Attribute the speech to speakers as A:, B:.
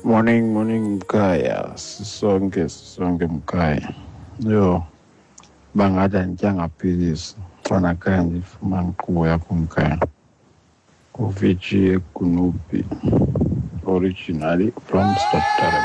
A: Morning Mkhaya. Sisonke Mkhaya. Yo, bangathi andityanga-pilisi. Xana khaya ndifumana inkqubo yakho Mkhaya. Uviji Egunubi. Originally from Stadtdorp.